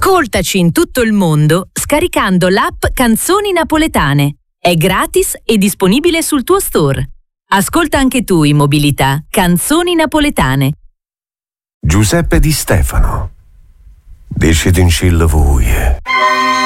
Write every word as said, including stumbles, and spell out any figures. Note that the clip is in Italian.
Ascoltaci in tutto il mondo scaricando l'app Canzoni Napoletane. È gratis e disponibile sul tuo store. Ascolta anche tu in mobilità Canzoni Napoletane. Giuseppe Di Stefano. Decidi in voi.